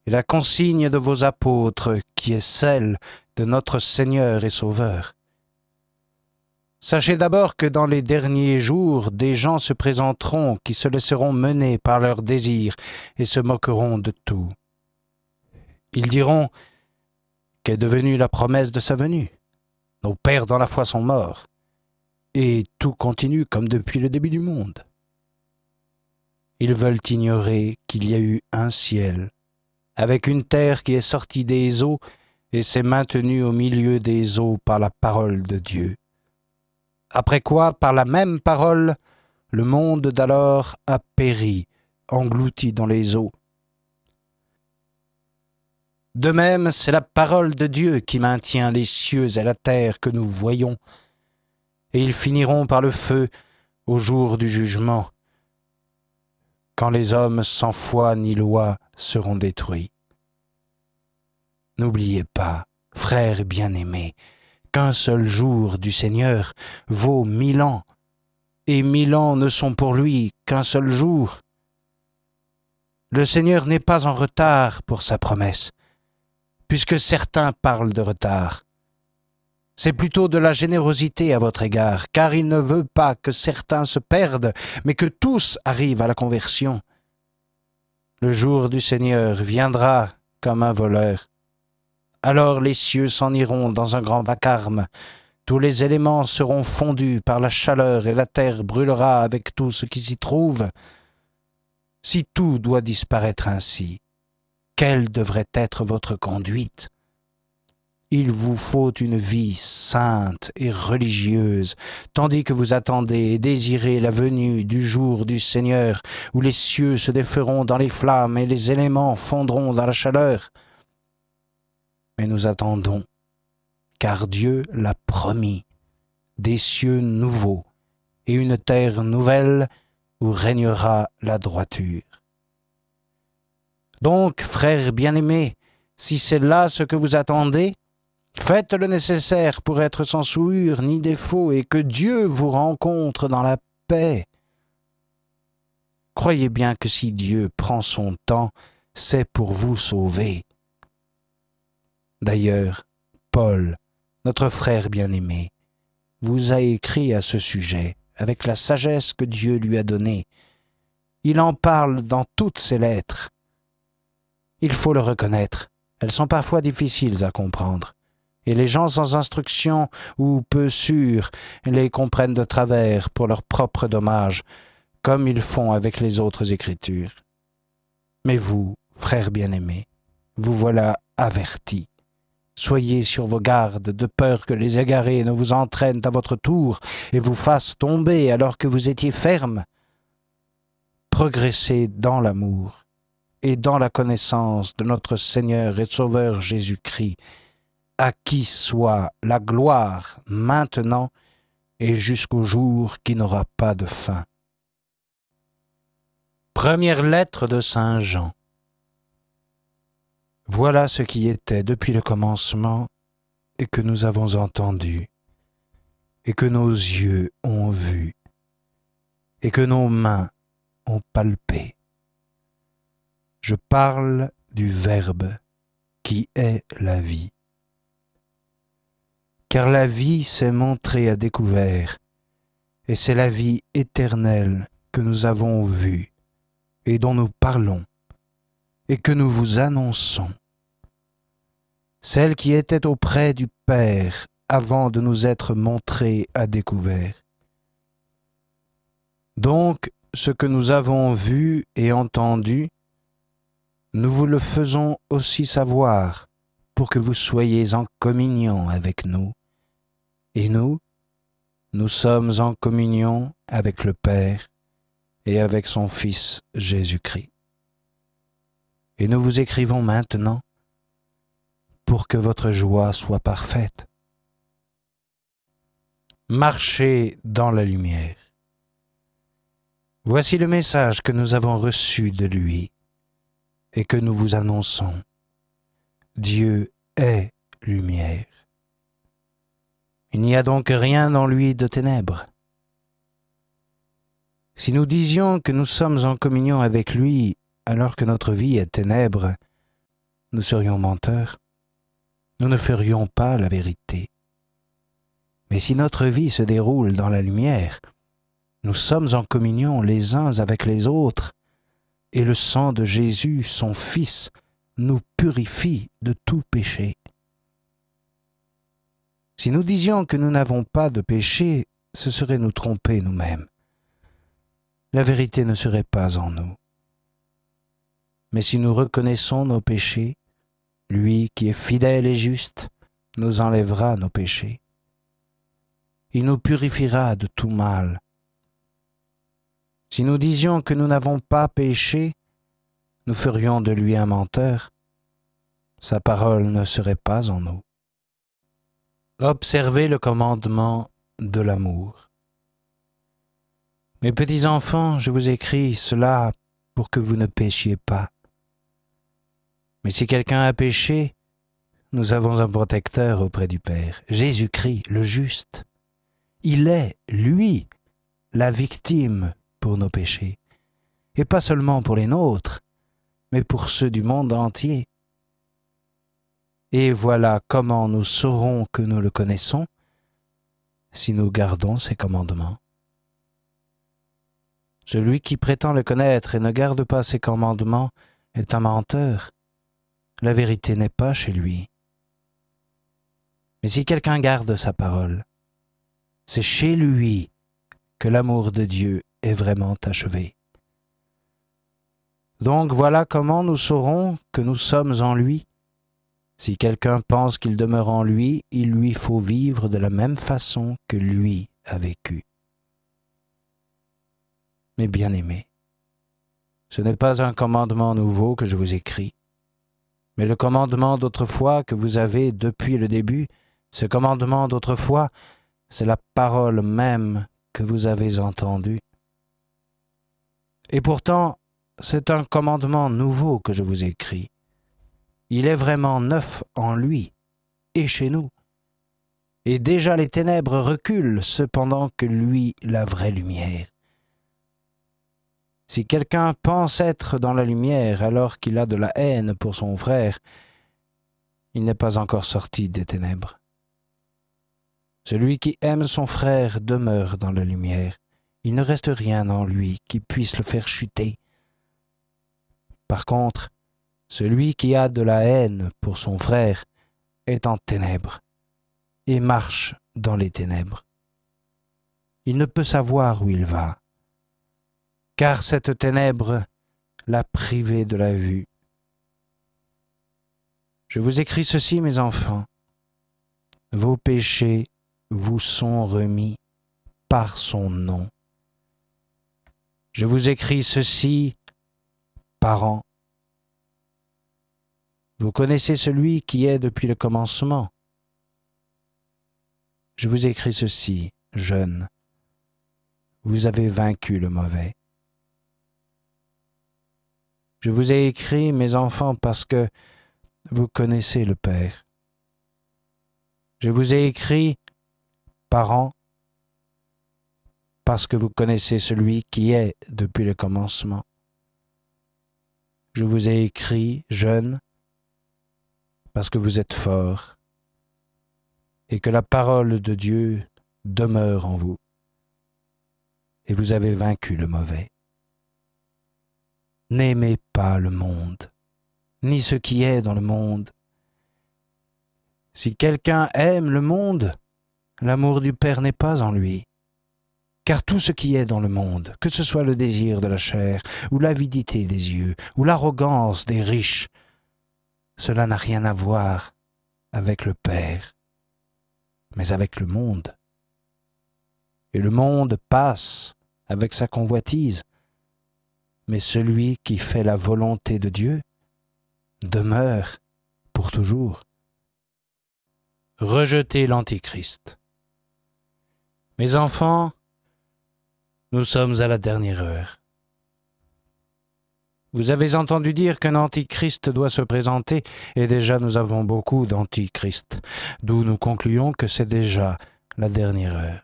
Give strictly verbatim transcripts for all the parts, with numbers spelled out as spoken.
et la consigne de vos apôtres, qui est celle de notre Seigneur et Sauveur. Sachez d'abord que dans les derniers jours, des gens se présenteront qui se laisseront mener par leurs désirs et se moqueront de tout. Ils diront qu'est devenue la promesse de sa venue. Nos pères dans la foi sont morts, et tout continue comme depuis le début du monde. Ils veulent ignorer qu'il y a eu un ciel, avec une terre qui est sortie des eaux et s'est maintenue au milieu des eaux par la parole de Dieu. Après quoi, par la même parole, le monde d'alors a péri, englouti dans les eaux. De même, c'est la parole de Dieu qui maintient les cieux et la terre que nous voyons, et ils finiront par le feu au jour du jugement, quand les hommes sans foi ni loi seront détruits. N'oubliez pas, frères bien-aimés, qu'un seul jour du Seigneur vaut mille ans, et mille ans ne sont pour lui qu'un seul jour. Le Seigneur n'est pas en retard pour sa promesse, puisque certains parlent de retard. C'est plutôt de la générosité à votre égard, car il ne veut pas que certains se perdent, mais que tous arrivent à la conversion. Le jour du Seigneur viendra comme un voleur. Alors les cieux s'en iront dans un grand vacarme, tous les éléments seront fondus par la chaleur et la terre brûlera avec tout ce qui s'y trouve. Si tout doit disparaître ainsi, quelle devrait être votre conduite? Il vous faut une vie sainte et religieuse, tandis que vous attendez et désirez la venue du jour du Seigneur, où les cieux se déferont dans les flammes et les éléments fondront dans la chaleur. Mais nous attendons, car Dieu l'a promis, des cieux nouveaux et une terre nouvelle où régnera la droiture. Donc, frères bien-aimés, si c'est là ce que vous attendez, faites le nécessaire pour être sans souillure ni défaut et que Dieu vous rencontre dans la paix. Croyez bien que si Dieu prend son temps, c'est pour vous sauver. D'ailleurs, Paul, notre frère bien-aimé, vous a écrit à ce sujet avec la sagesse que Dieu lui a donnée. Il en parle dans toutes ses lettres. Il faut le reconnaître, elles sont parfois difficiles à comprendre, et les gens sans instruction ou peu sûrs les comprennent de travers pour leur propre dommage, comme ils font avec les autres Écritures. Mais vous, frères bien-aimés, vous voilà avertis. Soyez sur vos gardes, de peur que les égarés ne vous entraînent à votre tour et vous fassent tomber alors que vous étiez fermes. Progressez dans l'amour et dans la connaissance de notre Seigneur et Sauveur Jésus-Christ, à qui soit la gloire maintenant et jusqu'au jour qui n'aura pas de fin. Première lettre de Saint Jean. Voilà ce qui était depuis le commencement et que nous avons entendu, et que nos yeux ont vu, et que nos mains ont palpé. Je parle du Verbe qui est la vie. Car la vie s'est montrée à découvert, et c'est la vie éternelle que nous avons vue, et dont nous parlons, et que nous vous annonçons. Celle qui était auprès du Père avant de nous être montrée à découvert. Donc, ce que nous avons vu et entendu, nous vous le faisons aussi savoir, pour que vous soyez en communion avec nous. Et nous, nous sommes en communion avec le Père et avec son Fils Jésus-Christ. Et nous vous écrivons maintenant pour que votre joie soit parfaite. Marchez dans la lumière. Voici le message que nous avons reçu de lui et que nous vous annonçons. Dieu est lumière. Il n'y a donc rien en lui de ténèbres. Si nous disions que nous sommes en communion avec lui alors que notre vie est ténèbres, nous serions menteurs. Nous ne ferions pas la vérité. Mais si notre vie se déroule dans la lumière, nous sommes en communion les uns avec les autres, et le sang de Jésus, son Fils, nous purifie de tout péché. Si nous disions que nous n'avons pas de péché, ce serait nous tromper nous-mêmes. La vérité ne serait pas en nous. Mais si nous reconnaissons nos péchés, lui qui est fidèle et juste nous enlèvera nos péchés. Il nous purifiera de tout mal. Si nous disions que nous n'avons pas péché, nous ferions de lui un menteur. Sa parole ne serait pas en nous. Observez le commandement de l'amour. Mes petits enfants, je vous écris cela pour que vous ne péchiez pas. Mais si quelqu'un a péché, nous avons un protecteur auprès du Père, Jésus-Christ, le juste. Il est, lui, la victime pour nos péchés, et pas seulement pour les nôtres, mais pour ceux du monde entier. Et voilà comment nous saurons que nous le connaissons, si nous gardons ses commandements. Celui qui prétend le connaître et ne garde pas ses commandements est un menteur. La vérité n'est pas chez lui. Mais si quelqu'un garde sa parole, c'est chez lui que l'amour de Dieu est vraiment achevé. Donc voilà comment nous saurons que nous sommes en lui. Si quelqu'un pense qu'il demeure en lui, il lui faut vivre de la même façon que lui a vécu. Mes bien-aimés, ce n'est pas un commandement nouveau que je vous écris, mais le commandement d'autrefois que vous avez depuis le début, ce commandement d'autrefois, c'est la parole même que vous avez entendue. Et pourtant, c'est un commandement nouveau que je vous écris. Il est vraiment neuf en lui et chez nous. Et déjà les ténèbres reculent, cependant que lui, la vraie lumière. Si quelqu'un pense être dans la lumière alors qu'il a de la haine pour son frère, il n'est pas encore sorti des ténèbres. Celui qui aime son frère demeure dans la lumière. Il ne reste rien en lui qui puisse le faire chuter. Par contre, celui qui a de la haine pour son frère est en ténèbres et marche dans les ténèbres. Il ne peut savoir où il va, car cette ténèbre l'a privé de la vue. Je vous écris ceci, mes enfants, vos péchés vous sont remis par son nom. Je vous écris ceci, parents. Vous connaissez celui qui est depuis le commencement. Je vous écris ceci, jeunes. Vous avez vaincu le mauvais. Je vous ai écrit, mes enfants, parce que vous connaissez le Père. Je vous ai écrit, parents, parce que vous connaissez celui qui est depuis le commencement. Je vous ai écrit, jeunes, parce que vous êtes forts et que la parole de Dieu demeure en vous et vous avez vaincu le mauvais. N'aimez pas le monde, ni ce qui est dans le monde. Si quelqu'un aime le monde, l'amour du Père n'est pas en lui. Car tout ce qui est dans le monde, que ce soit le désir de la chair, ou l'avidité des yeux, ou l'arrogance des riches, cela n'a rien à voir avec le Père, mais avec le monde. Et le monde passe avec sa convoitise, mais celui qui fait la volonté de Dieu demeure pour toujours. Rejetez l'Antichrist. Mes enfants, nous sommes à la dernière heure. Vous avez entendu dire qu'un antichrist doit se présenter, et déjà nous avons beaucoup d'antichrists, d'où nous concluons que c'est déjà la dernière heure.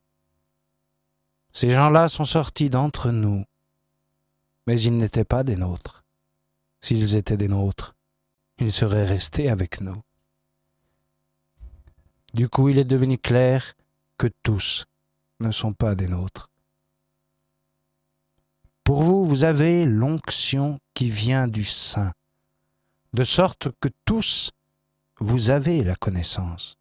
Ces gens-là sont sortis d'entre nous, mais ils n'étaient pas des nôtres. S'ils étaient des nôtres, il serait resté avec nous. Du coup, il est devenu clair que tous ne sont pas des nôtres. Pour vous, vous avez l'onction qui vient du Saint, de sorte que tous, vous avez la connaissance.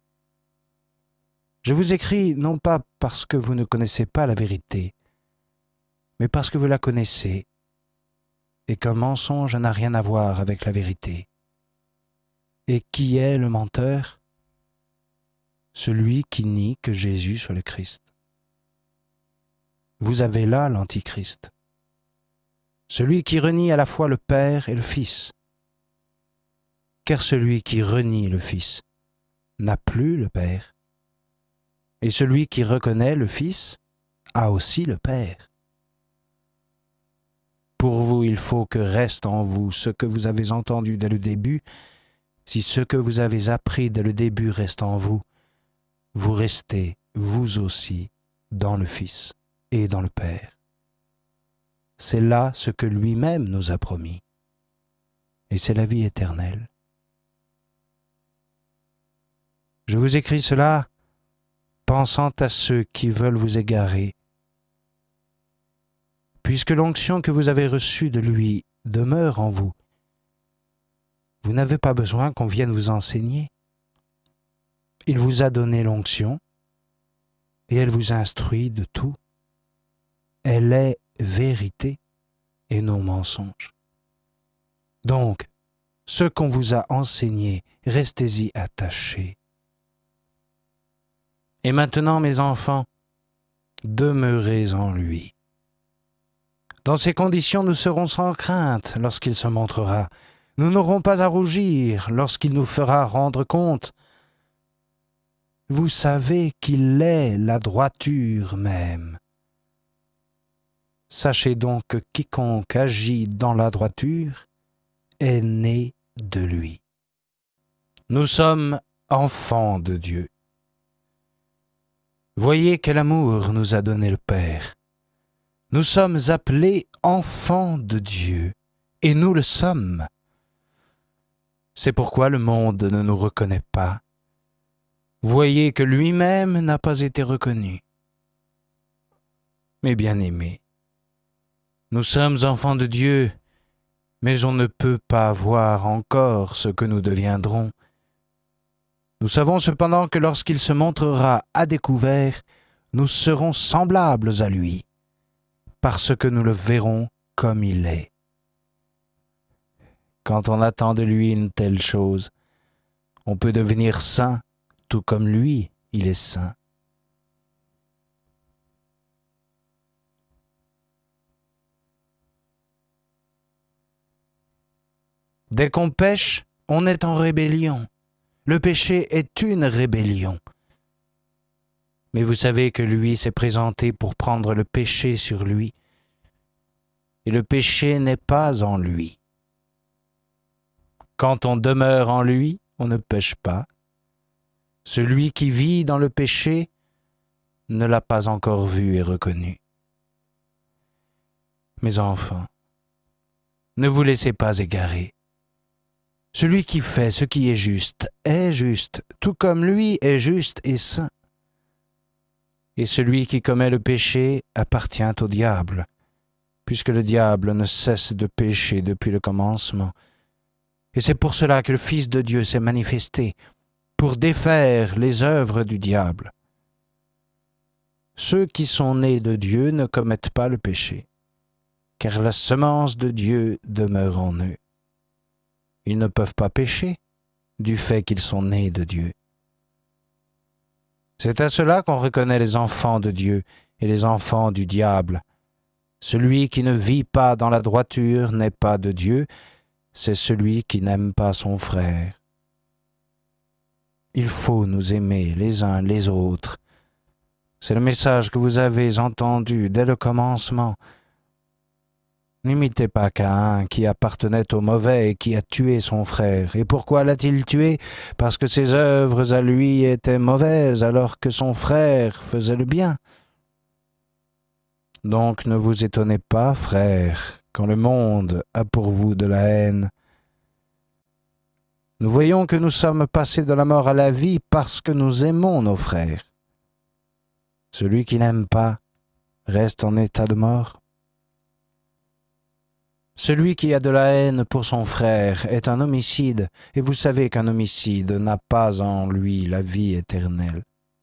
Je vous écris non pas parce que vous ne connaissez pas la vérité, mais parce que vous la connaissez, et qu'un mensonge n'a rien à voir avec la vérité. Et qui est le menteur? Celui qui nie que Jésus soit le Christ. Vous avez là l'Antichrist, celui qui renie à la fois le Père et le Fils. Car celui qui renie le Fils n'a plus le Père, et celui qui reconnaît le Fils a aussi le Père. Pour vous, il faut que reste en vous ce que vous avez entendu dès le début. Si ce que vous avez appris dès le début reste en vous, vous restez, vous aussi, dans le Fils et dans le Père. C'est là ce que lui-même nous a promis, et c'est la vie éternelle. Je vous écris cela pensant à ceux qui veulent vous égarer, puisque l'onction que vous avez reçue de lui demeure en vous. Vous n'avez pas besoin qu'on vienne vous enseigner. Il vous a donné l'onction et elle vous instruit de tout. Elle est vérité et non mensonge. Donc, ce qu'on vous a enseigné, restez-y attachés. Et maintenant, mes enfants, demeurez en lui. Dans ces conditions, nous serons sans crainte lorsqu'il se montrera. Nous n'aurons pas à rougir lorsqu'il nous fera rendre compte. Vous savez qu'il est la droiture même. Sachez donc que quiconque agit dans la droiture est né de lui. Nous sommes enfants de Dieu. Voyez quel amour nous a donné le Père. Nous sommes appelés enfants de Dieu, et nous le sommes. C'est pourquoi le monde ne nous reconnaît pas. Voyez que lui-même n'a pas été reconnu. Mes bien-aimés, nous sommes enfants de Dieu, mais on ne peut pas voir encore ce que nous deviendrons. Nous savons cependant que lorsqu'il se montrera à découvert, nous serons semblables à lui, parce que nous le verrons comme il est. Quand on attend de lui une telle chose, on peut devenir saint, tout comme lui, il est saint. Dès qu'on pêche, on est en rébellion. Le péché est une rébellion. Mais vous savez que lui s'est présenté pour prendre le péché sur lui. Et le péché n'est pas en lui. Quand on demeure en lui, on ne pêche pas. Celui qui vit dans le péché ne l'a pas encore vu et reconnu. Mes enfants, ne vous laissez pas égarer. Celui qui fait ce qui est juste est juste, tout comme lui est juste et saint. Et celui qui commet le péché appartient au diable, puisque le diable ne cesse de pécher depuis le commencement. Et c'est pour cela que le Fils de Dieu s'est manifesté, pour défaire les œuvres du diable. Ceux qui sont nés de Dieu ne commettent pas le péché, car la semence de Dieu demeure en eux. Ils ne peuvent pas pécher du fait qu'ils sont nés de Dieu. C'est à cela qu'on reconnaît les enfants de Dieu et les enfants du diable. Celui qui ne vit pas dans la droiture n'est pas de Dieu, c'est celui qui n'aime pas son frère. Il faut nous aimer les uns les autres. C'est le message que vous avez entendu dès le commencement. N'imitez pas Caïn qui appartenait au mauvais et qui a tué son frère. Et pourquoi l'a-t-il tué? Parce que ses œuvres à lui étaient mauvaises alors que son frère faisait le bien. Donc ne vous étonnez pas, frères, quand le monde a pour vous de la haine. Nous voyons que nous sommes passés de la mort à la vie parce que nous aimons nos frères. Celui qui n'aime pas reste en état de mort. Celui qui a de la haine pour son frère est un homicide, et vous savez qu'un homicide n'a pas en lui la vie éternelle.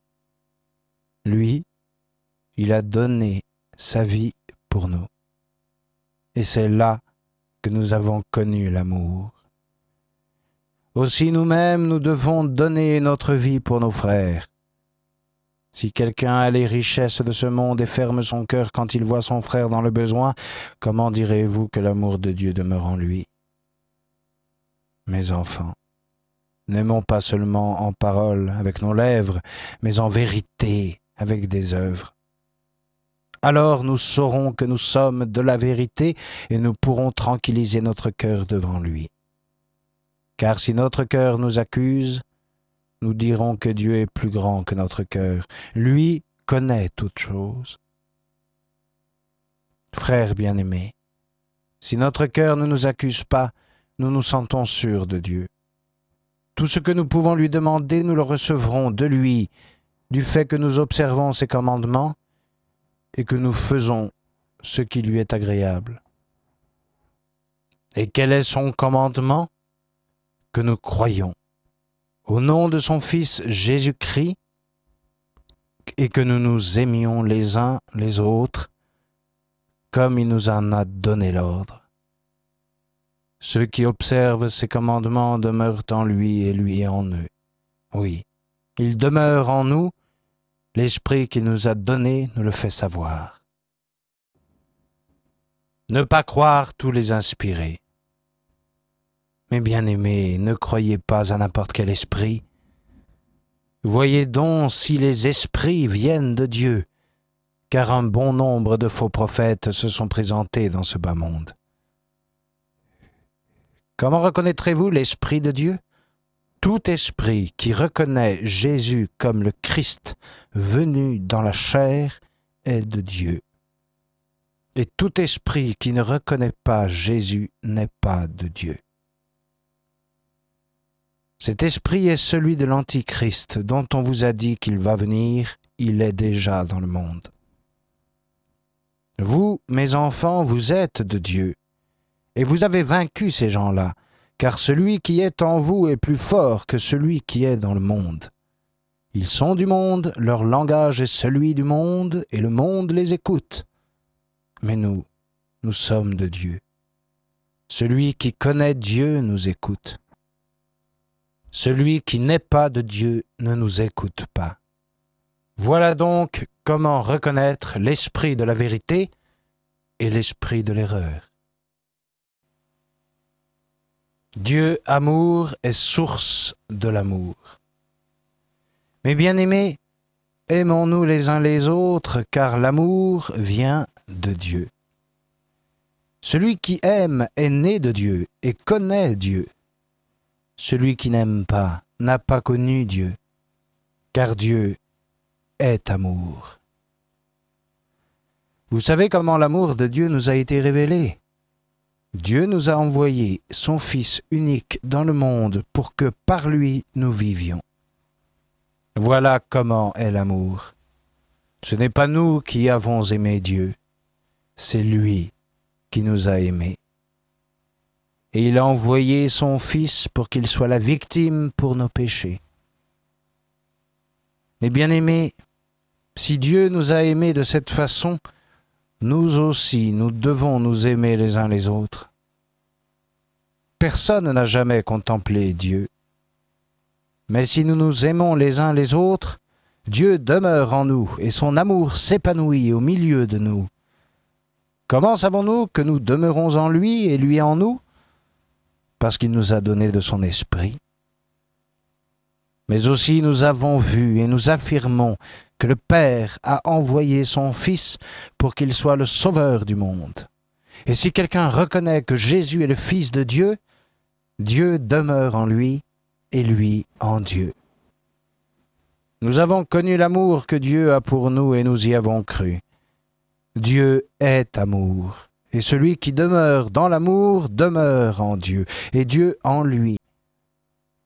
Lui, il a donné sa vie pour nous. Et c'est là que nous avons connu l'amour. Aussi nous-mêmes, nous devons donner notre vie pour nos frères. Si quelqu'un a les richesses de ce monde et ferme son cœur quand il voit son frère dans le besoin, comment direz-vous que l'amour de Dieu demeure en lui? Mes enfants, n'aimons pas seulement en parole avec nos lèvres, mais en vérité avec des œuvres. Alors nous saurons que nous sommes de la vérité et nous pourrons tranquilliser notre cœur devant lui. Car si notre cœur nous accuse, nous dirons que Dieu est plus grand que notre cœur. Lui connaît toutes choses. Frères bien-aimés, si notre cœur ne nous accuse pas, nous nous sentons sûrs de Dieu. Tout ce que nous pouvons lui demander, nous le recevrons de lui, du fait que nous observons ses commandements et que nous faisons ce qui lui est agréable. Et quel est son commandement? Que nous croyons au nom de son Fils Jésus-Christ et que nous nous aimions les uns les autres comme il nous en a donné l'ordre. Ceux qui observent ses commandements demeurent en lui et lui en eux. Oui, il demeure en nous, l'Esprit qu'il nous a donné nous le fait savoir. Ne pas croire tous les inspirés. Mes bien-aimés, ne croyez pas à n'importe quel esprit. Voyez donc si les esprits viennent de Dieu, car un bon nombre de faux prophètes se sont présentés dans ce bas monde. Comment reconnaîtrez-vous l'Esprit de Dieu? Tout esprit qui reconnaît Jésus comme le Christ venu dans la chair est de Dieu. Et tout esprit qui ne reconnaît pas Jésus n'est pas de Dieu. Cet esprit est celui de l'Antichrist, dont on vous a dit qu'il va venir, il est déjà dans le monde. Vous, mes enfants, vous êtes de Dieu, et vous avez vaincu ces gens-là, car celui qui est en vous est plus fort que celui qui est dans le monde. Ils sont du monde, leur langage est celui du monde, et le monde les écoute. Mais nous, nous sommes de Dieu. Celui qui connaît Dieu nous écoute. Celui qui n'est pas de Dieu ne nous écoute pas. Voilà donc comment reconnaître l'esprit de la vérité et l'esprit de l'erreur. Dieu amour est source de l'amour. Mes bien-aimés, aimons-nous les uns les autres, car l'amour vient de Dieu. Celui qui aime est né de Dieu et connaît Dieu. Celui qui n'aime pas n'a pas connu Dieu, car Dieu est amour. Vous savez comment l'amour de Dieu nous a été révélé? Dieu nous a envoyé son Fils unique dans le monde pour que par lui nous vivions. Voilà comment est l'amour. Ce n'est pas nous qui avons aimé Dieu, c'est lui qui nous a aimés. Et il a envoyé son Fils pour qu'il soit la victime pour nos péchés. Mais bien-aimés, si Dieu nous a aimés de cette façon, nous aussi, nous devons nous aimer les uns les autres. Personne n'a jamais contemplé Dieu. Mais si nous nous aimons les uns les autres, Dieu demeure en nous et son amour s'épanouit au milieu de nous. Comment savons-nous que nous demeurons en lui et lui en nous? Parce qu'il nous a donné de son esprit. Mais aussi nous avons vu et nous affirmons que le Père a envoyé son Fils pour qu'il soit le sauveur du monde. Et si quelqu'un reconnaît que Jésus est le Fils de Dieu, Dieu demeure en lui et lui en Dieu. Nous avons connu l'amour que Dieu a pour nous et nous y avons cru. Dieu est amour. Et celui qui demeure dans l'amour demeure en Dieu, et Dieu en lui.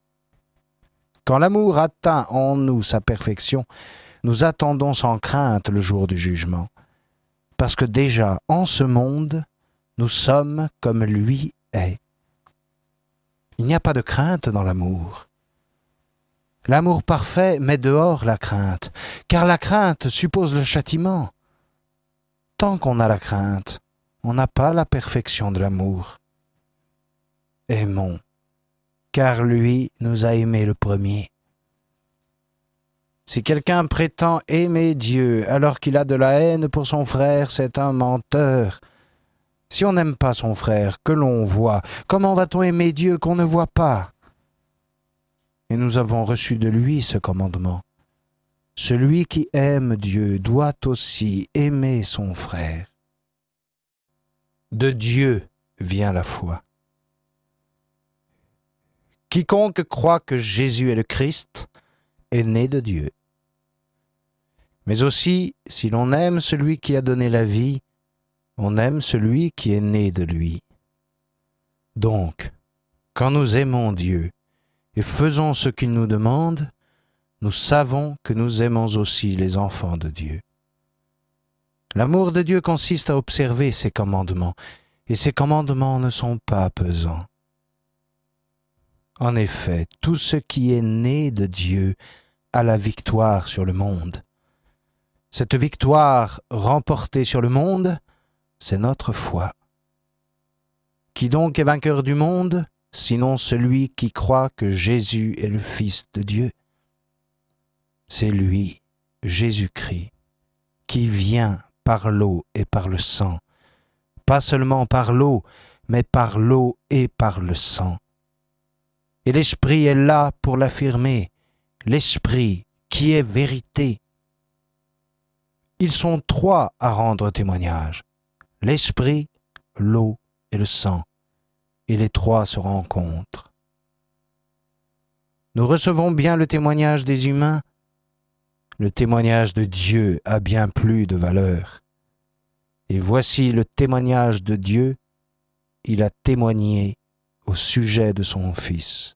Quand l'amour atteint en nous sa perfection, nous attendons sans crainte le jour du jugement, parce que déjà, en ce monde, nous sommes comme lui est. Il n'y a pas de crainte dans l'amour. L'amour parfait met dehors la crainte, car la crainte suppose le châtiment. Tant qu'on a la crainte, on n'a pas la perfection de l'amour. Aimons, car lui nous a aimés le premier. Si quelqu'un prétend aimer Dieu alors qu'il a de la haine pour son frère, c'est un menteur. Si on n'aime pas son frère que l'on voit, comment va-t-on aimer Dieu qu'on ne voit pas? Et nous avons reçu de lui ce commandement. Celui qui aime Dieu doit aussi aimer son frère. De Dieu vient la foi. Quiconque croit que Jésus est le Christ est né de Dieu. Mais aussi, si l'on aime celui qui a donné la vie, on aime celui qui est né de lui. Donc, quand nous aimons Dieu et faisons ce qu'il nous demande, nous savons que nous aimons aussi les enfants de Dieu. L'amour de Dieu consiste à observer ses commandements, et ses commandements ne sont pas pesants. En effet, tout ce qui est né de Dieu a la victoire sur le monde. Cette victoire remportée sur le monde, c'est notre foi. Qui donc est vainqueur du monde, sinon celui qui croit que Jésus est le Fils de Dieu? C'est lui, Jésus-Christ, qui vient par l'eau et par le sang, pas seulement par l'eau, mais par l'eau et par le sang. Et l'Esprit est là pour l'affirmer, l'Esprit qui est vérité. Ils sont trois à rendre témoignage, l'Esprit, l'eau et le sang, et les trois se rencontrent. Nous recevons bien le témoignage des humains. Le témoignage de Dieu a bien plus de valeur. Et voici le témoignage de Dieu, il a témoigné au sujet de son Fils.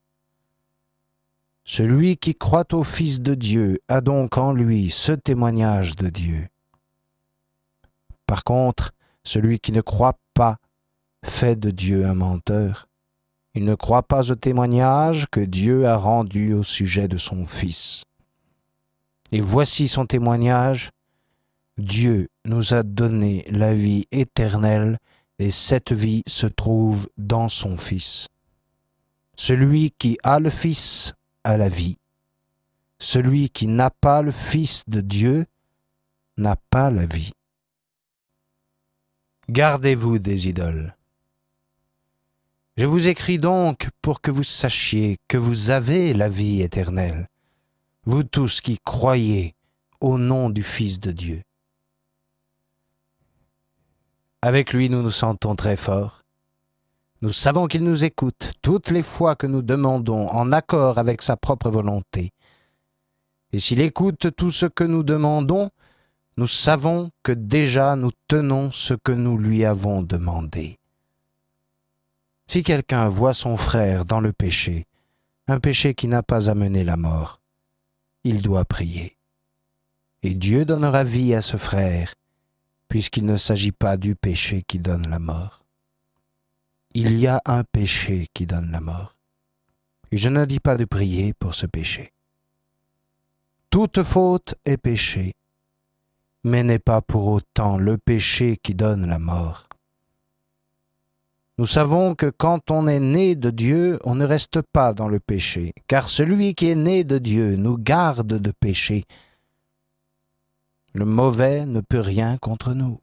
Celui qui croit au Fils de Dieu a donc en lui ce témoignage de Dieu. Par contre, celui qui ne croit pas fait de Dieu un menteur. Il ne croit pas au témoignage que Dieu a rendu au sujet de son Fils. Et voici son témoignage, Dieu nous a donné la vie éternelle et cette vie se trouve dans son Fils. Celui qui a le Fils a la vie. Celui qui n'a pas le Fils de Dieu n'a pas la vie. Gardez-vous des idoles. Je vous écris donc pour que vous sachiez que vous avez la vie éternelle, vous tous qui croyez au nom du Fils de Dieu. Avec lui, nous nous sentons très forts. Nous savons qu'il nous écoute toutes les fois que nous demandons en accord avec sa propre volonté. Et s'il écoute tout ce que nous demandons, nous savons que déjà nous tenons ce que nous lui avons demandé. Si quelqu'un voit son frère dans le péché, un péché qui n'a pas amené la mort, il doit prier. Et Dieu donnera vie à ce frère, puisqu'il ne s'agit pas du péché qui donne la mort. Il y a un péché qui donne la mort. Et je ne dis pas de prier pour ce péché. Toute faute est péché, mais n'est pas pour autant le péché qui donne la mort. Nous savons que quand on est né de Dieu, on ne reste pas dans le péché, car celui qui est né de Dieu nous garde de péché. Le mauvais ne peut rien contre nous.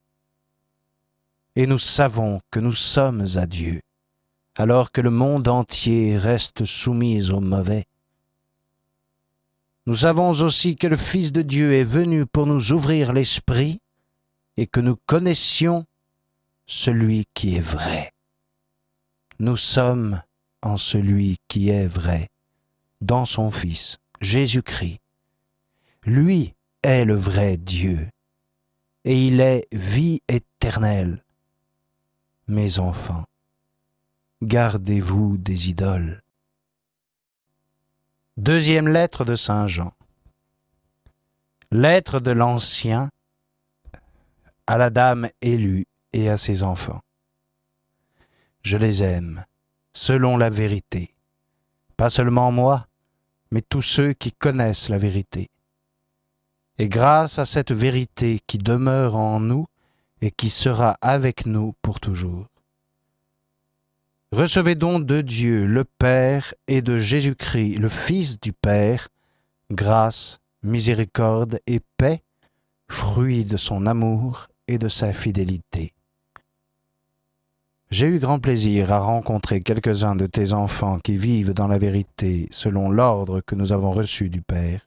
Et nous savons que nous sommes à Dieu, alors que le monde entier reste soumis au mauvais. Nous savons aussi que le Fils de Dieu est venu pour nous ouvrir l'esprit et que nous connaissions celui qui est vrai. Nous sommes en celui qui est vrai, dans son Fils, Jésus-Christ. Lui est le vrai Dieu, et il est vie éternelle. Mes enfants, gardez-vous des idoles. Deuxième lettre de Saint Jean. Lettre de l'Ancien à la dame élue et à ses enfants. Je les aime, selon la vérité. Pas seulement moi, mais tous ceux qui connaissent la vérité. Et grâce à cette vérité qui demeure en nous et qui sera avec nous pour toujours. Recevez donc de Dieu le Père et de Jésus-Christ, le Fils du Père, grâce, miséricorde et paix, fruit de son amour et de sa fidélité. J'ai eu grand plaisir à rencontrer quelques-uns de tes enfants qui vivent dans la vérité selon l'ordre que nous avons reçu du Père.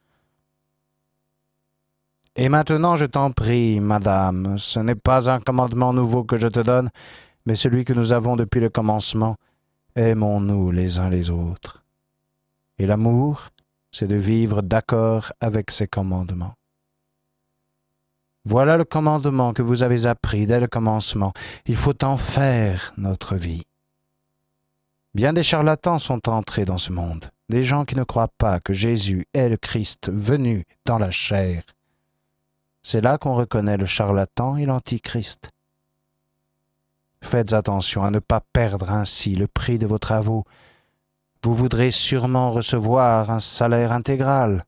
Et maintenant je t'en prie, Madame, ce n'est pas un commandement nouveau que je te donne, mais celui que nous avons depuis le commencement, aimons-nous les uns les autres. Et l'amour, c'est de vivre d'accord avec ses commandements. Voilà le commandement que vous avez appris dès le commencement. Il faut en faire notre vie. Bien des charlatans sont entrés dans ce monde, des gens qui ne croient pas que Jésus est le Christ venu dans la chair. C'est là qu'on reconnaît le charlatan et l'antichrist. Faites attention à ne pas perdre ainsi le prix de vos travaux. Vous voudrez sûrement recevoir un salaire intégral.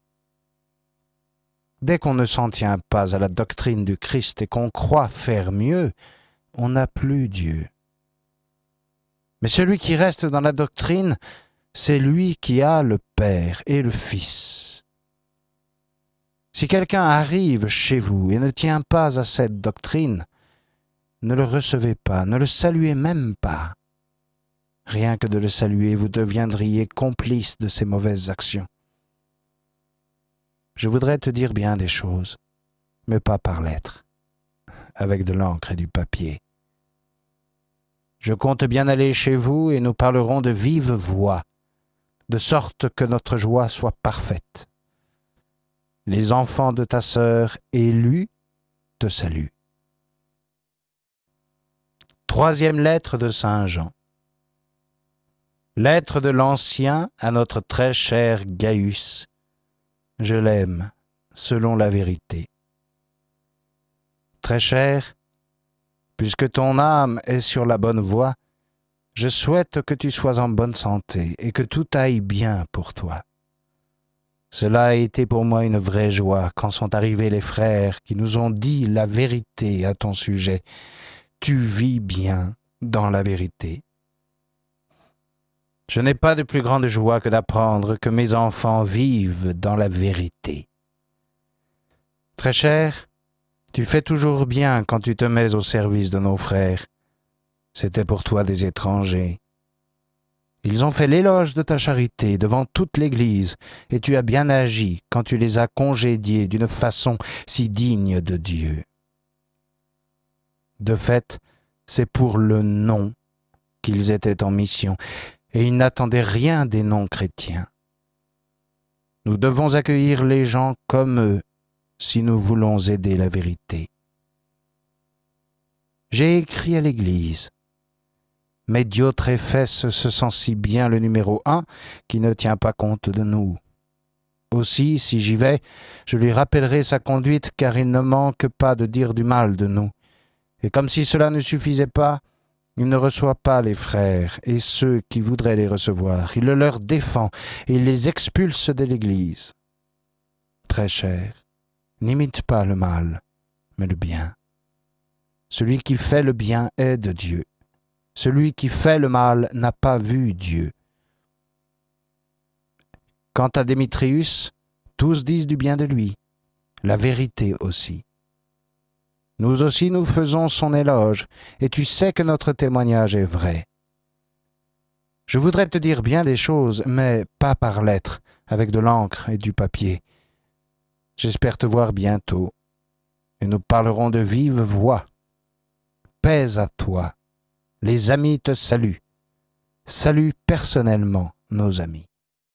Dès qu'on ne s'en tient pas à la doctrine du Christ et qu'on croit faire mieux, on n'a plus Dieu. Mais celui qui reste dans la doctrine, c'est lui qui a le Père et le Fils. Si quelqu'un arrive chez vous et ne tient pas à cette doctrine, ne le recevez pas, ne le saluez même pas. Rien que de le saluer, vous deviendriez complice de ses mauvaises actions. Je voudrais te dire bien des choses, mais pas par lettres, avec de l'encre et du papier. Je compte bien aller chez vous et nous parlerons de vive voix, de sorte que notre joie soit parfaite. Les enfants de ta sœur élue te saluent. Troisième lettre de Saint Jean. Lettre de l'Ancien à notre très cher Gaius. Je l'aime, selon la vérité. Très cher, puisque ton âme est sur la bonne voie, je souhaite que tu sois en bonne santé et que tout aille bien pour toi. Cela a été pour moi une vraie joie quand sont arrivés les frères qui nous ont dit la vérité à ton sujet. Tu vis bien dans la vérité. Je n'ai pas de plus grande joie que d'apprendre que mes enfants vivent dans la vérité. Très cher, tu fais toujours bien quand tu te mets au service de nos frères. C'était pour toi des étrangers. Ils ont fait l'éloge de ta charité devant toute l'Église, et tu as bien agi quand tu les as congédiés d'une façon si digne de Dieu. De fait, c'est pour le nom qu'ils étaient en mission, et ils n'attendaient rien des non-chrétiens. Nous devons accueillir les gens comme eux, si nous voulons aider la vérité. J'ai écrit à l'Église, mais Diotréphès se sent si bien le numéro un qui ne tient pas compte de nous. Aussi, si j'y vais, je lui rappellerai sa conduite, car il ne manque pas de dire du mal de nous. Et comme si cela ne suffisait pas, il ne reçoit pas les frères et ceux qui voudraient les recevoir. Il le leur défend et il les expulse de l'Église. Très cher, n'imite pas le mal, mais le bien. Celui qui fait le bien est de Dieu. Celui qui fait le mal n'a pas vu Dieu. Quant à Démétrius, tous disent du bien de lui, la vérité aussi. Nous aussi nous faisons son éloge, et tu sais que notre témoignage est vrai. Je voudrais te dire bien des choses, mais pas par lettres, avec de l'encre et du papier. J'espère te voir bientôt, et nous parlerons de vive voix. Paix à toi. Les amis te saluent. Salue personnellement nos amis.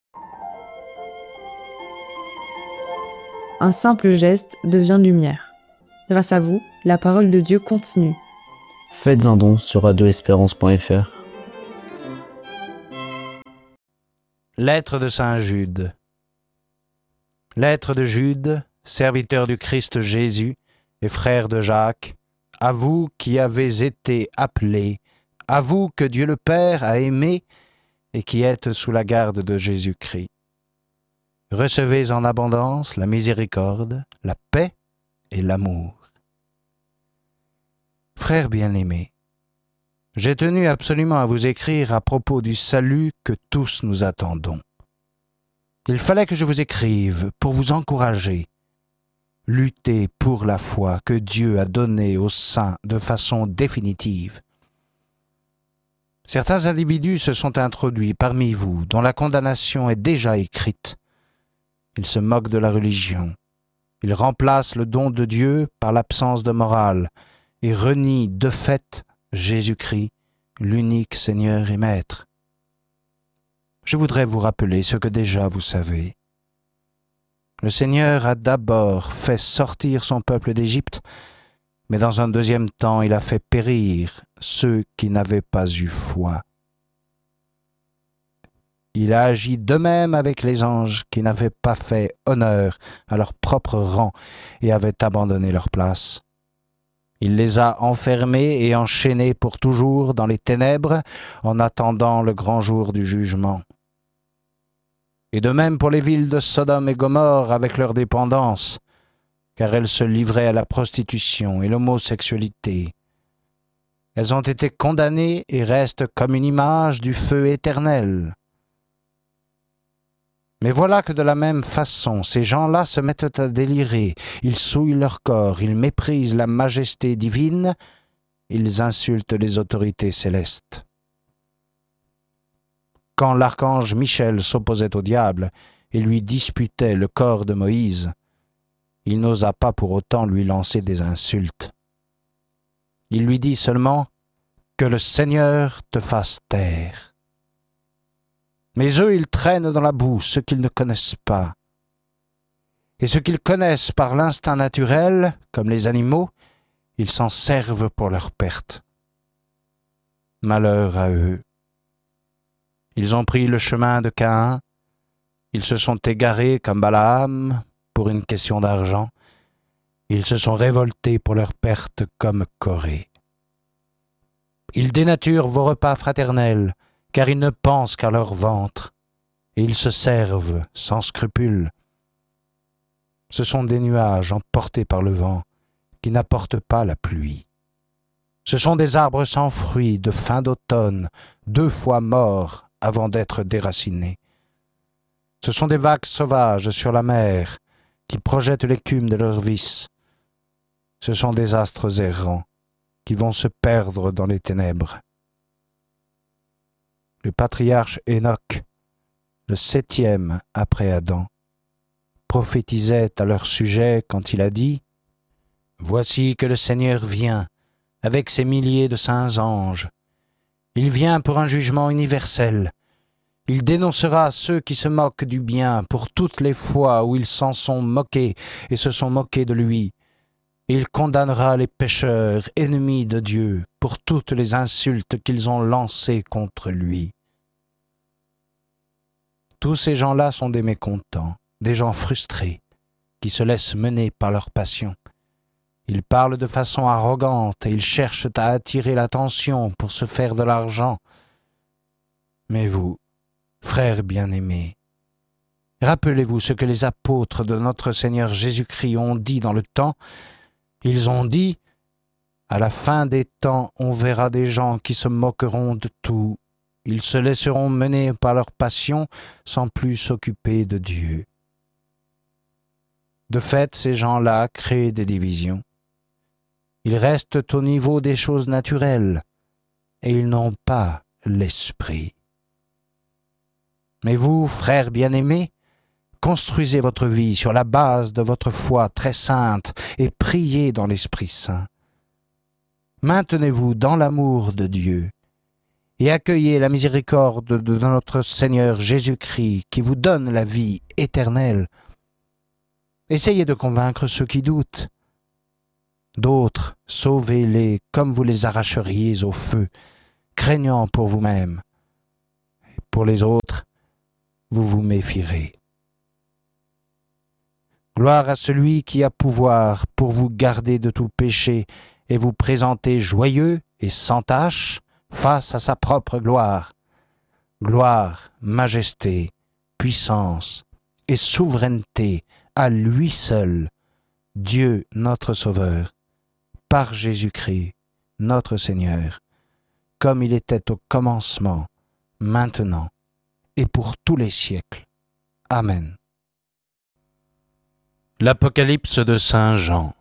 Un simple geste devient lumière. Grâce à vous, la parole de Dieu continue. Faites un don sur radio espérance point f r. Lettre de saint Jude. Lettre de Jude, serviteur du Christ Jésus et frère de Jacques, à vous qui avez été appelés, à vous que Dieu le Père a aimés et qui êtes sous la garde de Jésus-Christ. Recevez en abondance la miséricorde, la paix et l'amour. Frères bien-aimés, j'ai tenu absolument à vous écrire à propos du salut que tous nous attendons. Il fallait que je vous écrive pour vous encourager. Luttez pour la foi que Dieu a donnée aux saints de façon définitive. Certains individus se sont introduits parmi vous dont la condamnation est déjà écrite. Ils se moquent de la religion. Ils remplacent le don de Dieu par l'absence de morale et renient de fait Jésus-Christ, l'unique Seigneur et Maître. Je voudrais vous rappeler ce que déjà vous savez. Le Seigneur a d'abord fait sortir son peuple d'Égypte, mais dans un deuxième temps, il a fait périr ceux qui n'avaient pas eu foi. Il a agi de même avec les anges qui n'avaient pas fait honneur à leur propre rang et avaient abandonné leur place. Il les a enfermés et enchaînés pour toujours dans les ténèbres en attendant le grand jour du jugement. Et de même pour les villes de Sodome et Gomorrhe avec leurs dépendances, car elles se livraient à la prostitution et l'homosexualité. Elles ont été condamnées et restent comme une image du feu éternel. Mais voilà que de la même façon, ces gens-là se mettent à délirer, ils souillent leur corps, ils méprisent la majesté divine, ils insultent les autorités célestes. Quand l'archange Michel s'opposait au diable et lui disputait le corps de Moïse, il n'osa pas pour autant lui lancer des insultes. Il lui dit seulement « Que le Seigneur te fasse taire ». Mais eux, ils traînent dans la boue ce qu'ils ne connaissent pas. Et ce qu'ils connaissent par l'instinct naturel, comme les animaux, ils s'en servent pour leur perte. Malheur à eux. Ils ont pris le chemin de Caïn, ils se sont égarés comme Balaam pour une question d'argent, ils se sont révoltés pour leur perte comme Corée. Ils dénaturent vos repas fraternels, car ils ne pensent qu'à leur ventre, et ils se servent sans scrupule. Ce sont des nuages emportés par le vent, qui n'apportent pas la pluie. Ce sont des arbres sans fruits de fin d'automne, deux fois morts avant d'être déracinés. Ce sont des vagues sauvages sur la mer, qui projettent l'écume de leur vice. Ce sont des astres errants, qui vont se perdre dans les ténèbres. Le patriarche Enoch, le septième après Adam, prophétisait à leur sujet quand il a dit « Voici que le Seigneur vient avec ses milliers de saints anges. Il vient pour un jugement universel. Il dénoncera ceux qui se moquent du bien pour toutes les fois où ils s'en sont moqués et se sont moqués de lui. Il condamnera les pécheurs, ennemis de Dieu, pour toutes les insultes qu'ils ont lancées contre lui. » Tous ces gens-là sont des mécontents, des gens frustrés, qui se laissent mener par leur passion. Ils parlent de façon arrogante et ils cherchent à attirer l'attention pour se faire de l'argent. Mais vous, frères bien-aimés, rappelez-vous ce que les apôtres de notre Seigneur Jésus-Christ ont dit dans le temps. Ils ont dit « À la fin des temps, on verra des gens qui se moqueront de tout. Ils se laisseront mener par leur passion sans plus s'occuper de Dieu. » De fait, ces gens-là créent des divisions. Ils restent au niveau des choses naturelles et ils n'ont pas l'esprit. Mais vous, frères bien-aimés, construisez votre vie sur la base de votre foi très sainte et priez dans l'Esprit Saint. Maintenez-vous dans l'amour de Dieu et accueillez la miséricorde de notre Seigneur Jésus-Christ qui vous donne la vie éternelle. Essayez de convaincre ceux qui doutent. D'autres, sauvez-les comme vous les arracheriez au feu, craignant pour vous-même. Et pour les autres, vous vous méfierez. Gloire à celui qui a pouvoir pour vous garder de tout péché et vous présenter joyeux et sans tache face à sa propre gloire. Gloire, majesté, puissance et souveraineté à lui seul, Dieu notre Sauveur, par Jésus-Christ, notre Seigneur, comme il était au commencement, maintenant et pour tous les siècles. Amen. L'Apocalypse de Saint Jean.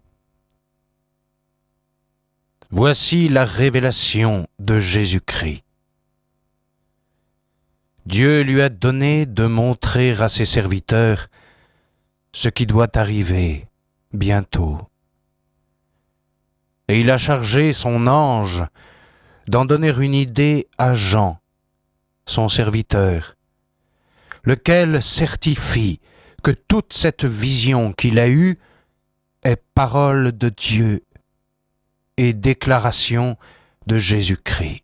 Voici la révélation de Jésus-Christ. Dieu lui a donné de montrer à ses serviteurs ce qui doit arriver bientôt. Et il a chargé son ange d'en donner une idée à Jean, son serviteur, lequel certifie que toute cette vision qu'il a eue est parole de Dieu et déclaration de Jésus-Christ.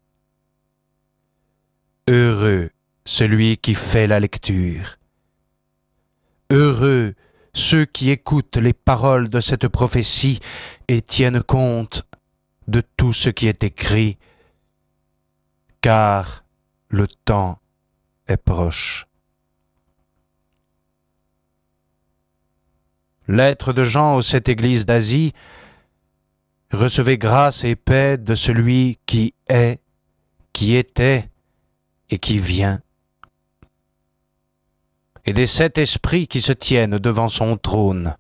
Heureux celui qui fait la lecture. Heureux ceux qui écoutent les paroles de cette prophétie et tiennent compte de tout ce qui est écrit, car le temps est proche. Lettre de Jean aux sept églises d'Asie. Recevez grâce et paix de celui qui est, qui était et qui vient, et des sept esprits qui se tiennent devant son trône,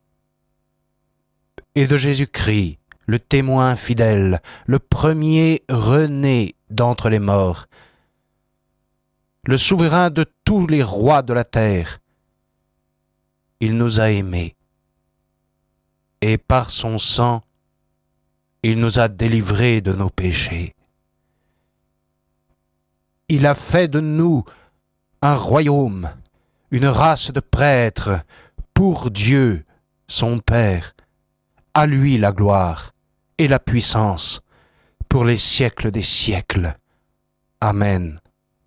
et de Jésus-Christ, le témoin fidèle, le premier rené d'entre les morts, le souverain de tous les rois de la terre. Il nous a aimés, et par son sang, il nous a délivrés de nos péchés. Il a fait de nous un royaume, une race de prêtres, pour Dieu, son Père. À lui la gloire et la puissance, pour les siècles des siècles. Amen.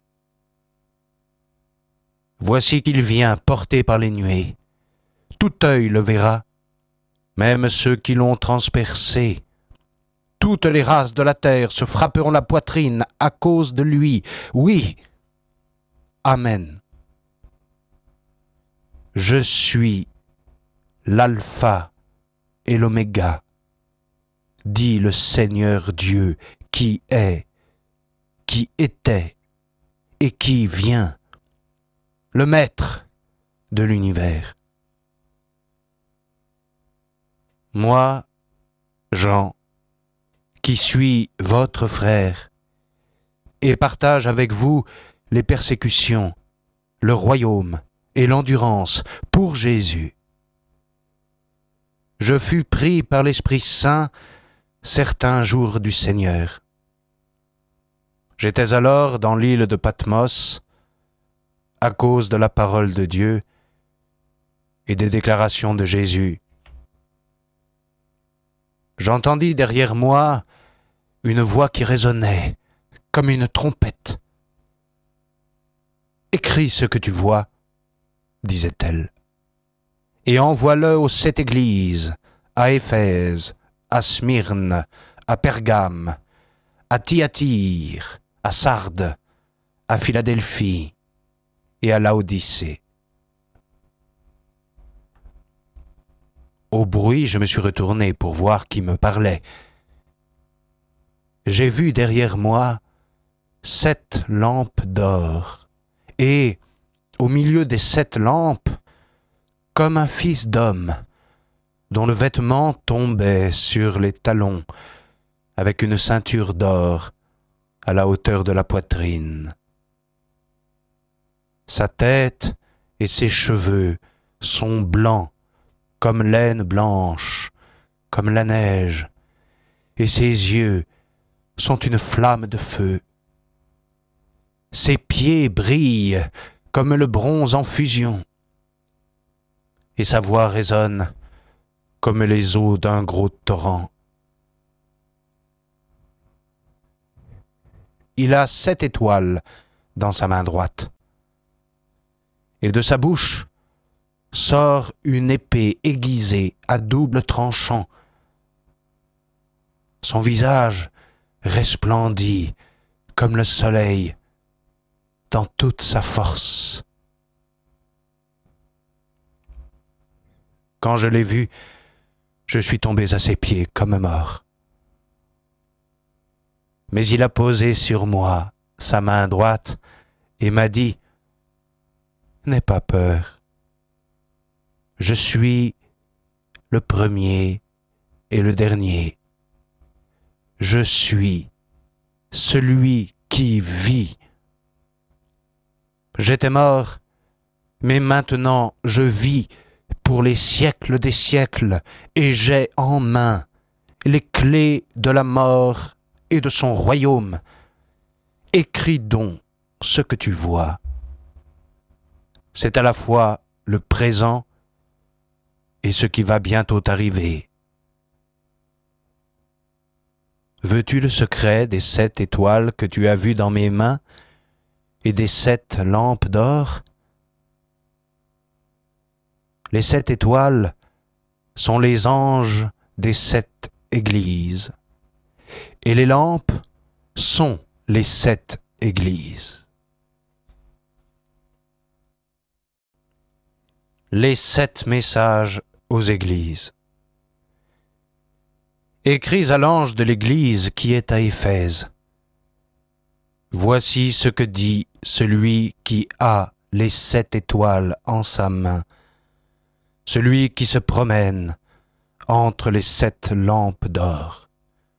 Voici qu'il vient porté par les nuées. Tout œil le verra, même ceux qui l'ont transpercé. Toutes les races de la terre se frapperont la poitrine à cause de lui. Oui. Amen. Je suis l'alpha et l'oméga, dit le Seigneur Dieu qui est, qui était et qui vient, le Maître de l'univers. Moi, Jean, qui suis votre frère, et partage avec vous les persécutions, le royaume et l'endurance pour Jésus. Je fus pris par l'Esprit Saint certains jours du Seigneur. J'étais alors dans l'île de Patmos à cause de la parole de Dieu et des déclarations de Jésus. J'entendis derrière moi une voix qui résonnait comme une trompette. « Écris ce que tu vois », disait-elle, « et envoie-le aux sept églises, à Éphèse, à Smyrne, à Pergame, à Thyatire, à Sardes, à Philadelphie et à Laodicée. » Au bruit, je me suis retourné pour voir qui me parlait. J'ai vu derrière moi sept lampes d'or, et, au milieu des sept lampes, comme un fils d'homme, dont le vêtement tombait sur les talons, avec une ceinture d'or à la hauteur de la poitrine. Sa tête et ses cheveux sont blancs, comme laine blanche, comme la neige, et ses yeux sont une flamme de feu. Ses pieds brillent comme le bronze en fusion, et sa voix résonne comme les eaux d'un gros torrent. Il a sept étoiles dans sa main droite. et de sa bouche sort une épée aiguisée à double tranchant. Son visage resplendit comme le soleil dans toute sa force. Quand je l'ai vu, je suis tombé à ses pieds comme mort. Mais il a posé sur moi sa main droite et m'a dit « N'aie pas peur. Je suis le premier et le dernier. Je suis celui qui vit. J'étais mort, mais maintenant je vis pour les siècles des siècles, et j'ai en main les clés de la mort et de son royaume. Écris donc ce que tu vois. C'est à la fois le présent et ce qui va bientôt arriver. Veux-tu le secret des sept étoiles que tu as vues dans mes mains et des sept lampes d'or? Les sept étoiles sont les anges des sept églises, et les lampes sont les sept églises. Les sept messages aux églises. Écris à l'ange de l'église qui est à Éphèse. Voici ce que dit celui qui a les sept étoiles en sa main, celui qui se promène entre les sept lampes d'or.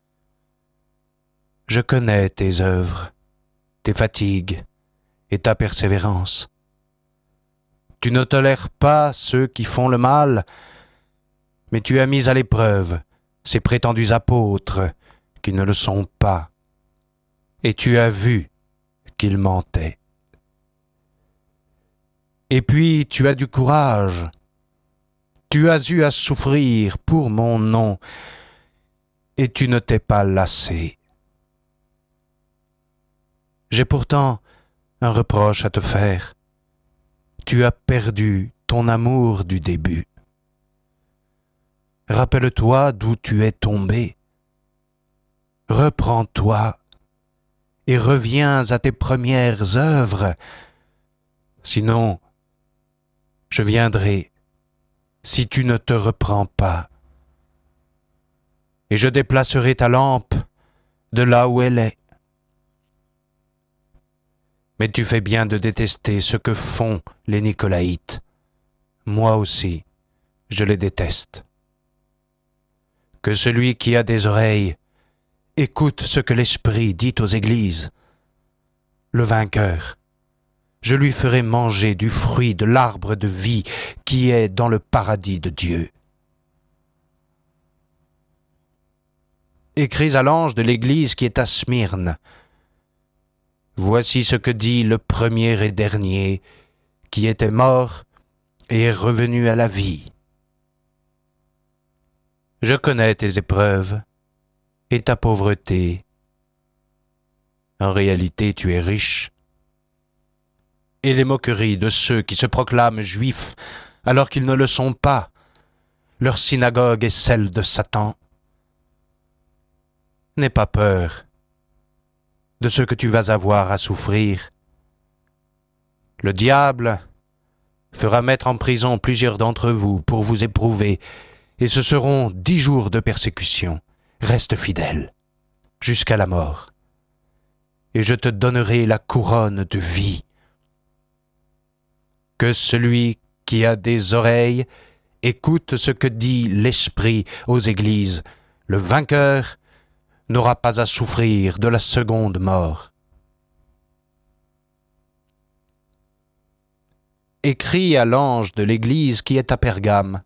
Je connais tes œuvres, tes fatigues et ta persévérance. Tu ne tolères pas ceux qui font le mal, mais tu as mis à l'épreuve ces prétendus apôtres qui ne le sont pas, et tu as vu qu'ils mentaient. Et puis tu as du courage. Tu as eu à souffrir pour mon nom, et tu ne t'es pas lassé. J'ai pourtant un reproche à te faire. Tu as perdu ton amour du début. Rappelle-toi d'où tu es tombé. Reprends-toi et reviens à tes premières œuvres. Sinon, je viendrai si tu ne te reprends pas, et je déplacerai ta lampe de là où elle est. Mais tu fais bien de détester ce que font les Nicolaïtes. Moi aussi, je les déteste. Que celui qui a des oreilles écoute ce que l'Esprit dit aux églises. Le vainqueur, je lui ferai manger du fruit de l'arbre de vie qui est dans le paradis de Dieu. Écris à l'ange de l'église qui est à Smyrne. Voici ce que dit le premier et dernier, qui était mort et est revenu à la vie. Je connais tes épreuves et ta pauvreté. En réalité, tu es riche. Et les moqueries de ceux qui se proclament juifs alors qu'ils ne le sont pas. Leur synagogue est celle de Satan. N'aie pas peur de ce que tu vas avoir à souffrir. Le diable fera mettre en prison plusieurs d'entre vous pour vous éprouver, et ce seront dix jours de persécution. Reste fidèle jusqu'à la mort, et je te donnerai la couronne de vie. Que celui qui a des oreilles écoute ce que dit l'Esprit aux églises. Le vainqueur n'aura pas à souffrir de la seconde mort. Écris à l'ange de l'église qui est à Pergame.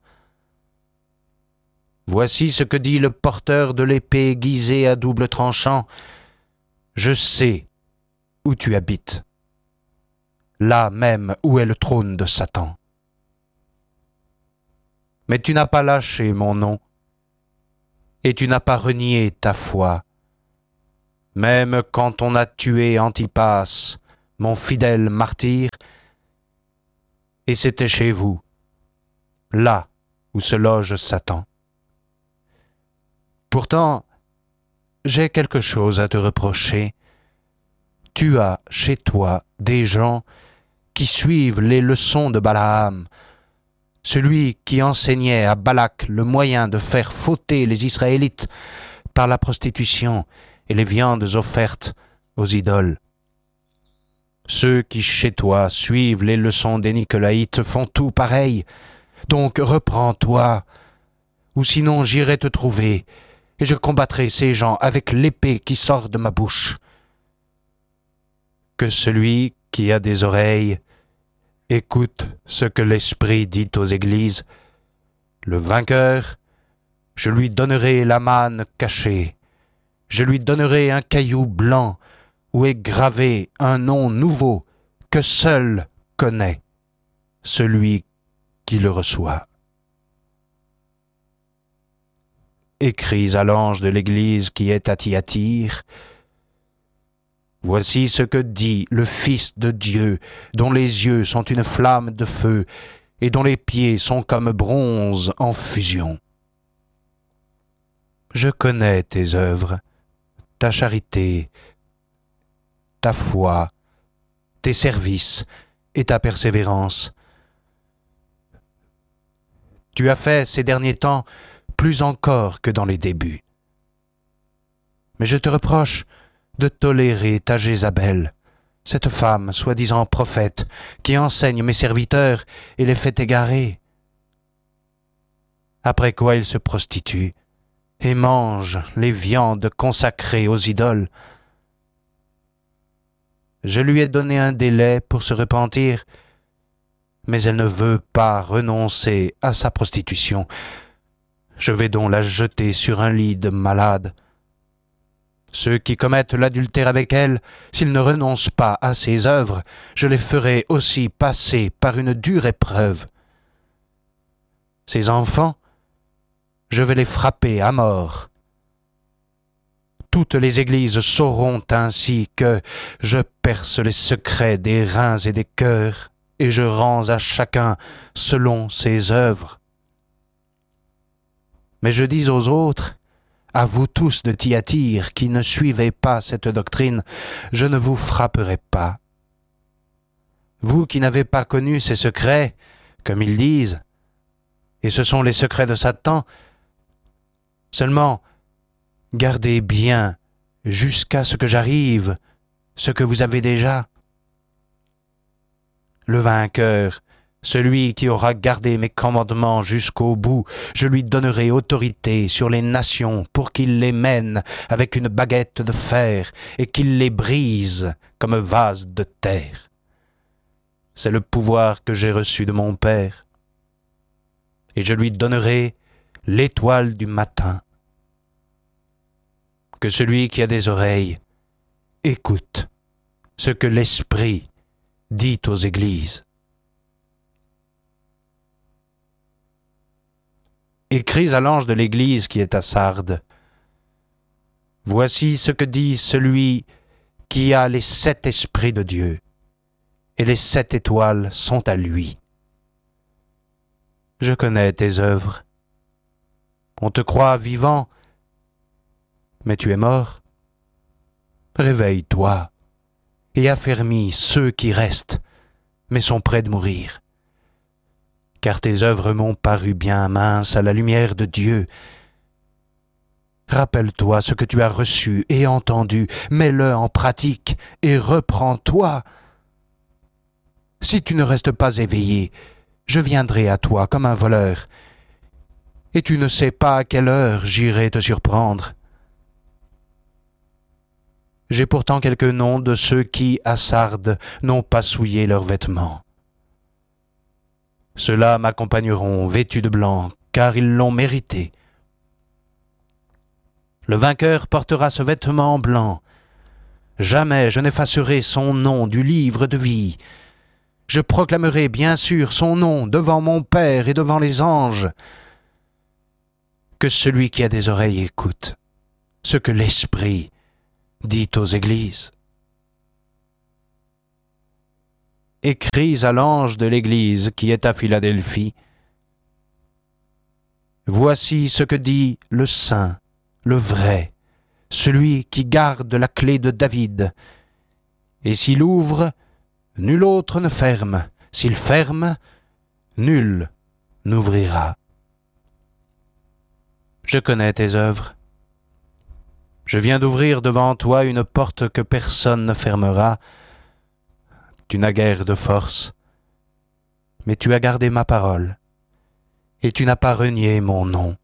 Voici ce que dit le porteur de l'épée aiguisée à double tranchant. Je sais où tu habites, là même où est le trône de Satan. Mais tu n'as pas lâché mon nom, et tu n'as pas renié ta foi, même quand on a tué Antipas, mon fidèle martyr, et c'était chez vous, là où se loge Satan. Pourtant, j'ai quelque chose à te reprocher. Tu as chez toi des gens qui suivent les leçons de Balaam, celui qui enseignait à Balak le moyen de faire fauter les Israélites par la prostitution et les viandes offertes aux idoles. Ceux qui chez toi suivent les leçons des Nicolaïtes font tout pareil. Donc reprends-toi, ou sinon j'irai te trouver, et je combattrai ces gens avec l'épée qui sort de ma bouche. Que celui qui a des oreilles écoute ce que l'Esprit dit aux églises. Le vainqueur, je lui donnerai la manne cachée, je lui donnerai un caillou blanc où est gravé un nom nouveau que seul connaît celui qui le reçoit. Écris à l'ange de l'Église qui est à Thyatire. Voici ce que dit le Fils de Dieu, dont les yeux sont une flamme de feu et dont les pieds sont comme bronze en fusion. Je connais tes œuvres, ta charité, ta foi, tes services et ta persévérance. Tu as fait ces derniers temps plus encore que dans les débuts. Mais je te reproche de tolérer ta Jézabel, cette femme soi-disant prophète qui enseigne mes serviteurs et les fait égarer. Après quoi ils se prostituent et mangent les viandes consacrées aux idoles. Je lui ai donné un délai pour se repentir, mais elle ne veut pas renoncer à sa prostitution. Je vais donc la jeter sur un lit de malade. Ceux qui commettent l'adultère avec elle, s'ils ne renoncent pas à ses œuvres, je les ferai aussi passer par une dure épreuve. Ces enfants, je vais les frapper à mort. Toutes les églises sauront ainsi que je perce les secrets des reins et des cœurs, et je rends à chacun selon ses œuvres. Mais je dis aux autres, à vous tous de Thyatire qui ne suivez pas cette doctrine, je ne vous frapperai pas. Vous qui n'avez pas connu ces secrets, comme ils disent, et ce sont les secrets de Satan, seulement gardez bien jusqu'à ce que j'arrive ce que vous avez déjà. Le vainqueur, celui qui aura gardé mes commandements jusqu'au bout, je lui donnerai autorité sur les nations pour qu'il les mène avec une baguette de fer et qu'il les brise comme vase de terre. C'est le pouvoir que j'ai reçu de mon Père. Et je lui donnerai l'étoile du matin. Que celui qui a des oreilles écoute ce que l'Esprit dit aux églises. Écris à l'ange de l'Église qui est à Sardes. Voici ce que dit celui qui a les sept esprits de Dieu, et les sept étoiles sont à lui. Je connais tes œuvres. On te croit vivant, mais tu es mort. Réveille-toi et affermis ceux qui restent, mais sont près de mourir. Car tes œuvres m'ont paru bien minces à la lumière de Dieu. Rappelle-toi ce que tu as reçu et entendu, mets-le en pratique et reprends-toi. Si tu ne restes pas éveillé, je viendrai à toi comme un voleur, et tu ne sais pas à quelle heure j'irai te surprendre. J'ai pourtant quelques noms de ceux qui, à Sardes, n'ont pas souillé leurs vêtements. Ceux-là m'accompagneront vêtus de blanc, car ils l'ont mérité. Le vainqueur portera ce vêtement blanc. Jamais je n'effacerai son nom du livre de vie. Je proclamerai bien sûr son nom devant mon Père et devant les anges. Que celui qui a des oreilles écoute ce que l'Esprit dit aux églises. écris à l'ange de l'Église qui est à Philadelphie. Voici ce que dit le saint, le vrai, celui qui garde la clé de David. Et s'il ouvre, nul autre ne ferme. S'il ferme, nul n'ouvrira. Je connais tes œuvres. Je viens d'ouvrir devant toi une porte que personne ne fermera. Tu n'as guère de force, mais tu as gardé ma parole, et tu n'as pas renié mon nom.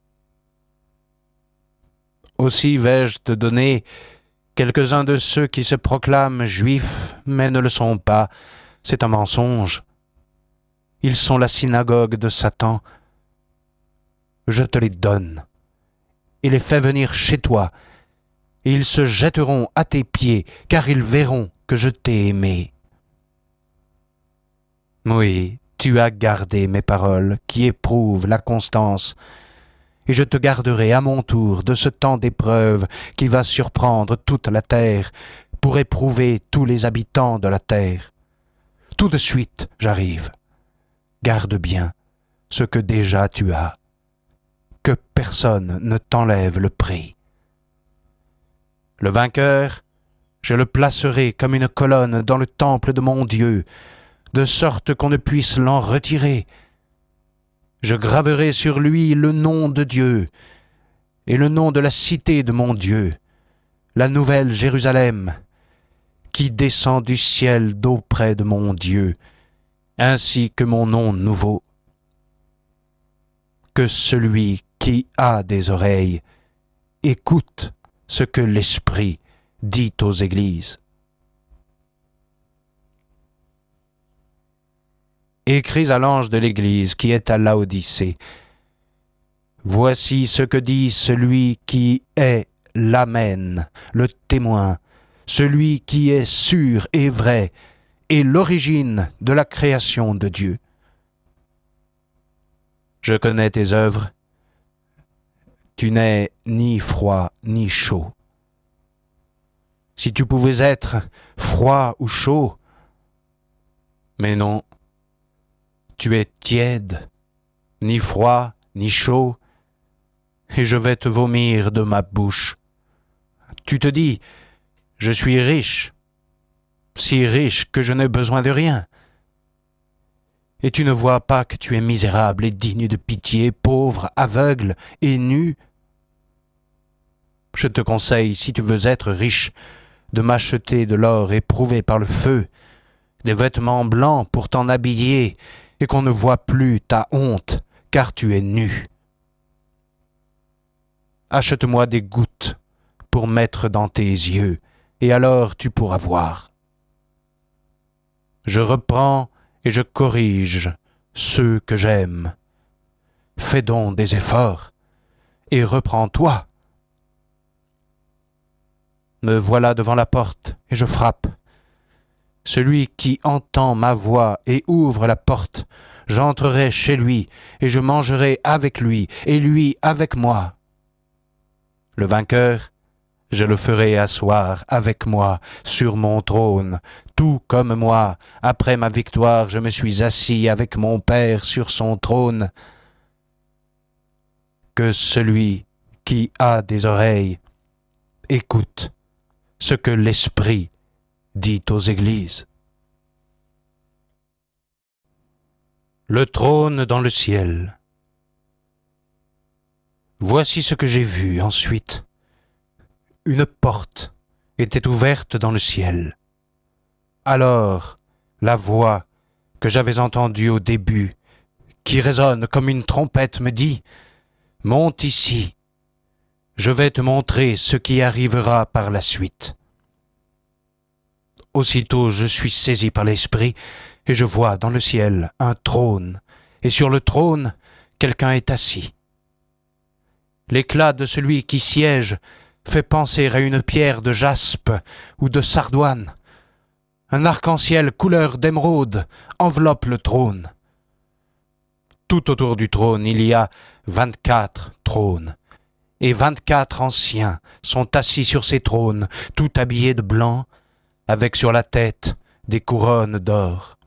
Aussi vais-je te donner quelques-uns de ceux qui se proclament juifs, mais ne le sont pas. C'est un mensonge. Ils sont la synagogue de Satan. Je te les donne, et les fais venir chez toi, et ils se jetteront à tes pieds, car ils verront que je t'ai aimé. Oui, tu as gardé mes paroles, qui éprouvent la constance, et je te garderai à mon tour de ce temps d'épreuve qui va surprendre toute la terre, pour éprouver tous les habitants de la terre. Tout de suite, j'arrive. Garde bien ce que déjà tu as, que personne ne t'enlève le prix. Le vainqueur, je le placerai comme une colonne dans le temple de mon Dieu, de sorte qu'on ne puisse l'en retirer. Je graverai sur lui le nom de Dieu et le nom de la cité de mon Dieu, la nouvelle Jérusalem, qui descend du ciel d'auprès de mon Dieu, ainsi que mon nom nouveau. Que celui qui a des oreilles écoute ce que l'Esprit dit aux églises. Écris à l'ange de l'Église qui est à Laodicée. Voici ce que dit celui qui est l'Amen, le témoin, celui qui est sûr et vrai, et l'origine de la création de Dieu. Je connais tes œuvres. Tu n'es ni froid ni chaud. Si tu pouvais être froid ou chaud, mais non, tu es tiède, ni froid ni chaud, et je vais te vomir de ma bouche. Tu te dis, je suis riche, si riche que je n'ai besoin de rien. Et tu ne vois pas que tu es misérable et digne de pitié, pauvre, aveugle et nu. Je te conseille, si tu veux être riche, de m'acheter de l'or éprouvé par le feu, des vêtements blancs pour t'en habiller, et qu'on ne voit plus ta honte, car tu es nu. Achète-moi des gouttes pour mettre dans tes yeux, et alors tu pourras voir. Je reprends et je corrige ceux que j'aime. Fais donc des efforts, et reprends-toi. Me voilà devant la porte, et je frappe. Celui qui entend ma voix et ouvre la porte, j'entrerai chez lui, et je mangerai avec lui, et lui avec moi. Le vainqueur, je le ferai asseoir avec moi sur mon trône, tout comme moi, après ma victoire, je me suis assis avec mon Père sur son trône. Que celui qui a des oreilles écoute ce que l'Esprit dit aux églises. Le trône dans le ciel. Voici ce que j'ai vu ensuite. Une porte était ouverte dans le ciel. Alors, la voix que j'avais entendue au début, qui résonne comme une trompette, me dit « Monte ici, je vais te montrer ce qui arrivera par la suite. » Aussitôt je suis saisi par l'Esprit, et je vois dans le ciel un trône, et sur le trône, quelqu'un est assis. L'éclat de celui qui siège fait penser à une pierre de jaspe ou de sardoine. Un arc-en-ciel couleur d'émeraude enveloppe le trône. Tout autour du trône, il y a vingt-quatre trônes, et vingt-quatre anciens sont assis sur ces trônes, tout habillés de blanc, avec sur la tête des couronnes d'or.